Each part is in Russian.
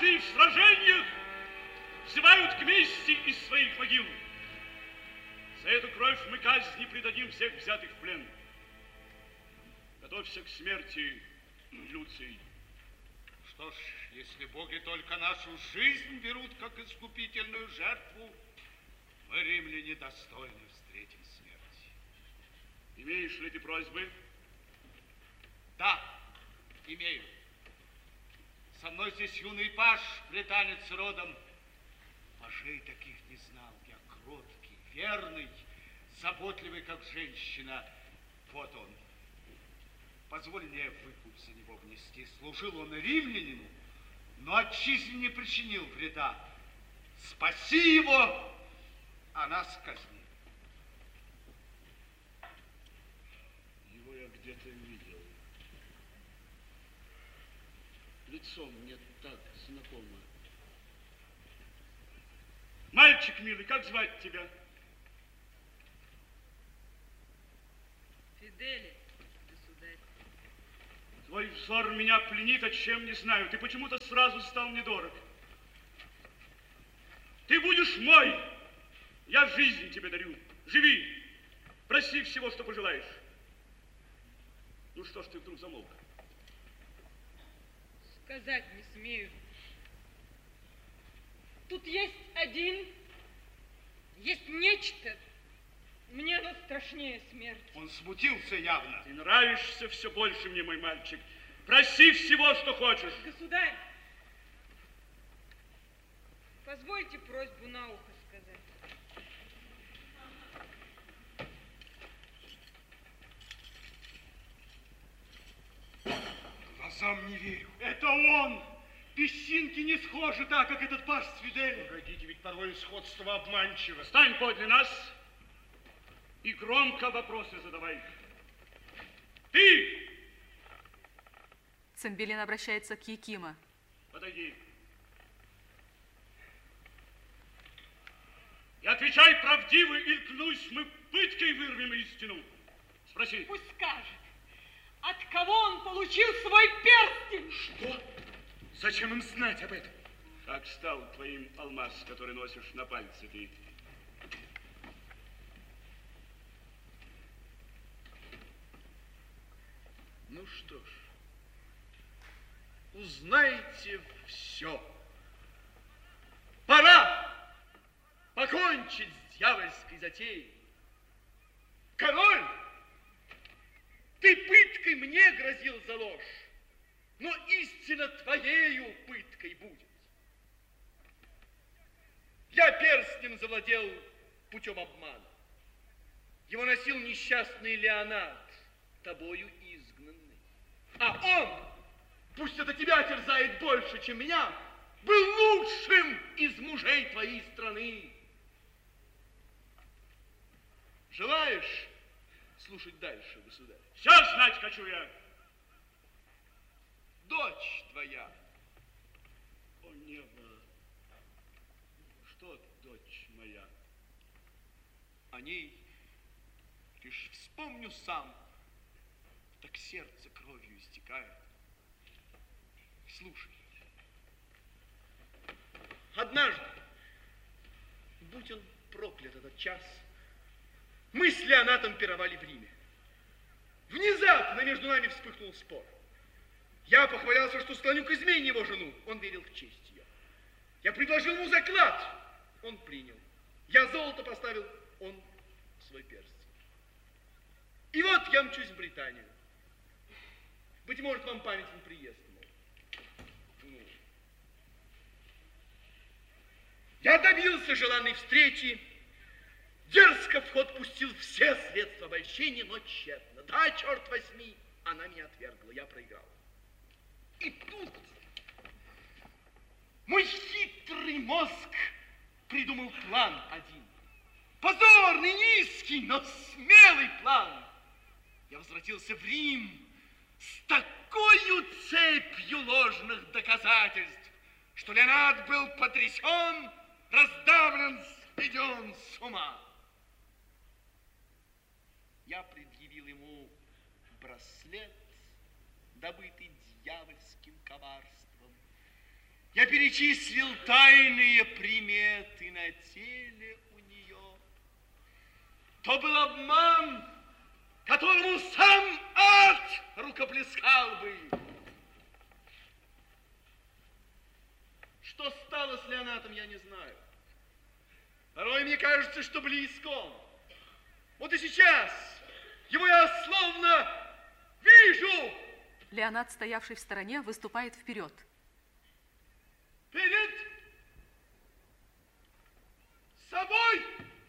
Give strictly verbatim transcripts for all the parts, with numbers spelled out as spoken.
павшие в сражениях взывают к мести из своих могил. За эту кровь мы казни предадим всех взятых в плен. Готовься к смерти, Люций. Что ж, если боги только нашу жизнь берут как искупительную жертву, мы, римляне, достойны встретим смерть. Имеешь ли ты просьбы? Да, имею. Со мной здесь юный паж, британец родом. Пажей таких не знал. Я кроткий, верный, заботливый, как женщина. Вот он. Позволь мне выкуп за него внести. Служил он римлянину, но отчизне не причинил вреда. Спаси его, а нас казни. Его я где-то видел. Лицо мне так знакомо. Мальчик милый, как звать тебя? Фиделий, государь. Твой взор меня пленит, о чем не знаю. Ты почему-то сразу стал недорог. Ты будешь мой. Я жизнь тебе дарю. Живи. Проси всего, что пожелаешь. Ну что ж ты вдруг замолк? Сказать не смею. Тут есть один, есть нечто. Мне оно страшнее смерти. Он смутился явно. Ты нравишься все больше мне, мой мальчик. Проси всего, что хочешь. Государь, позвольте просьбу на ухо сказать. Глазам не верю. Это он! Песчинки не схожи так, как этот паж с Фиделем. Погодите, ведь порой сходство обманчиво. Стань подле нас и громко вопросы задавай. Ты! Цимбелин обращается к Якима. Подойди. И отвечай правдиво, или, клянусь, мы пыткой вырвем истину. Спроси. Пусть скажет, от кого он получил свой перстень? Что? Зачем им знать об этом? Как стал твоим алмаз, который носишь на пальце ты? Ну что ж, узнайте все. Пора покончить с дьявольской затеей. Король, ты пыткой мне грозил за ложь, но истина твоею пыткой будет. Я перстнем завладел путем обмана. Его носил несчастный Леонард, тобою изгнанный. А он, пусть это тебя терзает больше, чем меня, был лучшим из мужей твоей страны. Желаешь слушать дальше, государь? Все знать хочу я. Дочь твоя. О, небо. Что, дочь моя? О ней лишь вспомню сам, так сердце кровью истекает. Слушай. Однажды, будь он проклят этот час, мы с Леонатом пировали в Риме. Внезапно между нами вспыхнул спор. Я похвалялся, что склоню к измене его жену. Он верил в честь ее. Я предложил ему заклад. Он принял. Я золото поставил, он свой перстень. И вот я мчусь в Британию. Быть может, вам памятен приезд мой. Ну. Я добился желанной встречи, дерзко в ход пустил все средства обольщения, но тщетно. Да, черт возьми, она меня отвергла, я проиграл. И тут мой хитрый мозг придумал план один. Позорный, низкий, но смелый план. Я возвратился в Рим с такой цепью ложных доказательств, что Леонард был потрясен, раздавлен, сведен с ума. Я предъявил ему браслет, добытый дьявольским коварством, Я перечислил тайные приметы на теле у нее. То был обман, которому сам ад рукоплескал бы. Что стало с Леонатом, я не знаю. Порой мне кажется, что близко он. Вот и сейчас его я словно вижу. Леонат, стоявший в стороне, выступает вперед. Перед собой,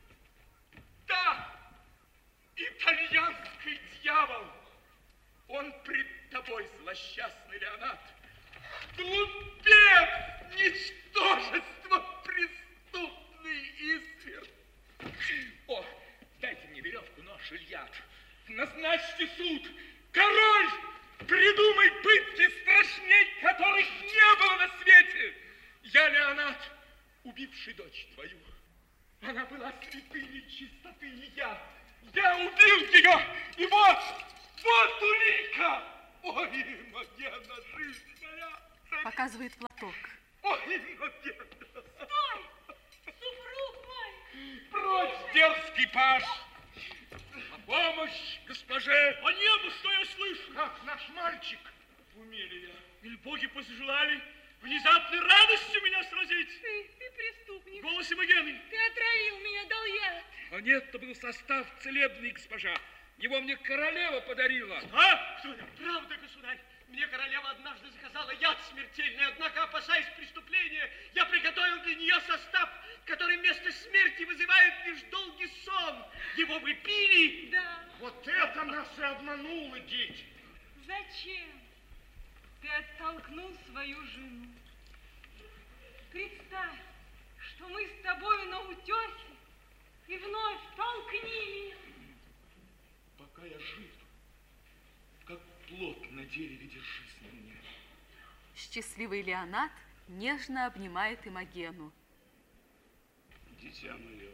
Да, итальянский дьявол. Он пред тобой, злосчастный Леонат. Глупец, ничтожество, преступный изверг. О, дайте мне веревку, нож, Ильяд. Назначьте суд. Король, придумай пытки страшней, которых не было на свете. Я Леонат, убивший дочь твою. Она была святыней чистоты, и я, я убил ее, и вот, вот улика. Ой, Магена, жизнь моя. Показывает платок. Ой, Магена. Стой! Супруг мой! Прочь, дерзкий паж. На помощь, госпоже. А небо, что я слышу? Как наш мальчик. В уме ли я? Или боги пожелали внезапной радостью меня сразить? Ты, ты преступник. В голосе Магены. Ты отравил меня, дал яд. А нет, это был состав целебный, госпожа. Его мне королева подарила. А? Кто это? Правда, государь. Мне королева однажды заказала яд смертельный, однако, опасаясь преступления, я приготовил для нее состав, который вместо смерти вызывает лишь долгий сон. Его вы пили? Да. Вот это нас и обмануло, дети. Зачем? Ты оттолкнул свою жену. Представь, что мы с тобою на утесе и вновь толкни ее. Пока я жив, как плод на дереве, держись на мне. Счастливый Леонат нежно обнимает Имогену. Дитя мое,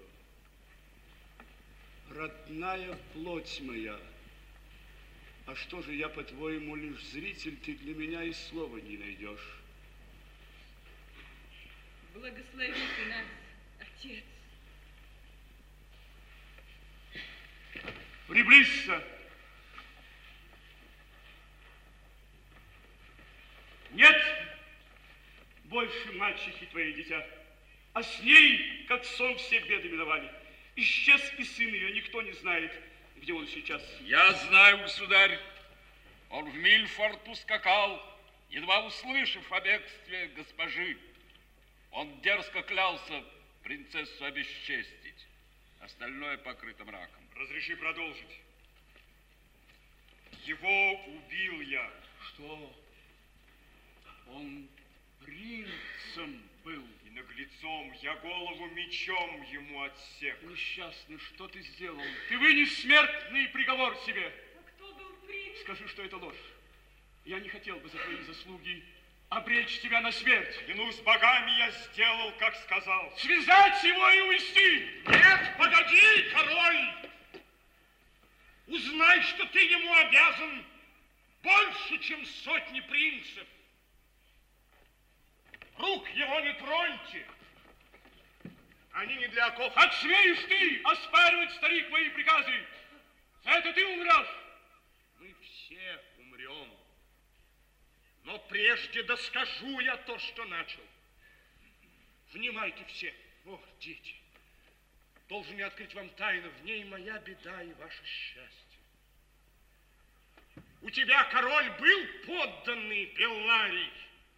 родная плоть моя, а что же я, по-твоему, лишь зритель, ты для меня и слова не найдешь. Благослови ты нас, Отец. Приблизься. Нет больше мачехи твоей, дитя, а с ней, как сон, все беды миновали. Исчез и сын ее, никто не знает, где он сейчас. Я знаю, государь, он в Мильфорд ускакал, едва услышав о бегстве госпожи. Он дерзко клялся принцессу обесчестить. Остальное покрыто мраком. Разреши продолжить. Его убил я. Что? Он принцем был. И наглецом я голову мечом ему отсек. Несчастный, что ты сделал? Ты вынес смертный приговор себе. А кто был принц? Скажи, что это ложь. Я не хотел бы за твои заслуги обречь тебя на смерть. Клянусь богами, я сделал, как сказал. Связать его и увести. Нет, погоди, король. Узнай, что ты ему обязан больше, чем сотни принцев. Рук его не троньте. Они не для оков. Как смеешь ты оспаривать, старик, мои приказы? За это ты умрешь. Мы все умрем. Но прежде доскажу я то, что начал. Внимайте все. О, дети, должен я открыть вам тайну. В ней моя беда и ваше счастье. У тебя, король, был подданный Белларий.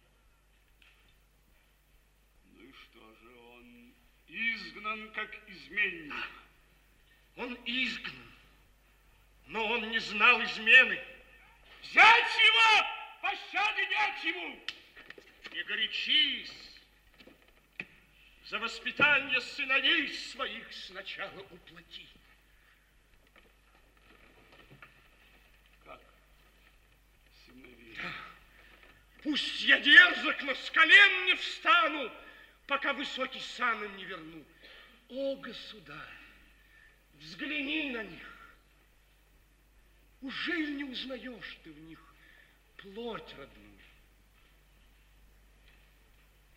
Ну и что же, он изгнан как изменник? Он изгнан, но он не знал измены. Взять его! Пощады нет ему! Не горячись! За воспитание сыновей своих сначала уплати. Как? Сыновей? Да. Пусть я дерзок, но с колен не встану, пока высокий сан им не верну. О, государь, взгляни на них. Ужель не узнаешь ты в них плоть родную?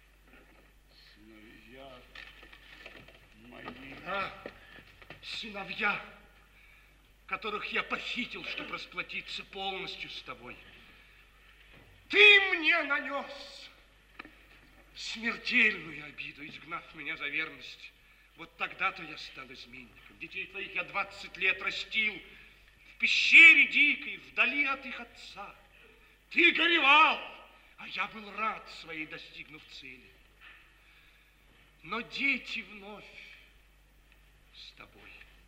Да, сыновья, которых я похитил, чтобы расплатиться полностью с тобой. Ты мне нанес смертельную обиду, изгнав меня за верность. Вот тогда-то я стал изменником. Детей твоих я двадцать лет растил в пещере дикой, вдали от их отца. Ты горевал, а я был рад своей достигнув цели. Но дети вновь с тобой.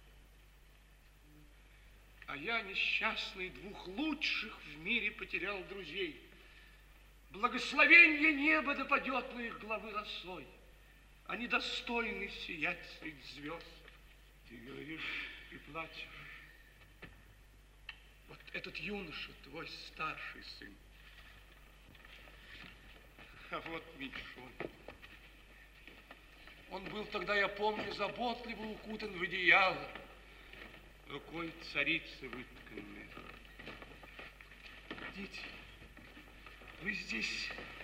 А я, несчастный, двух лучших в мире потерял друзей. Благословение неба да падет на их главы росой. Они достойны сиять средь звезд. Ты говоришь и плачешь. Вот этот юноша, твой старший сын. А вот меньшой. Он был тогда, я помню, заботливо укутан в одеяло, рукой царицы вытканной. Дети, вы здесь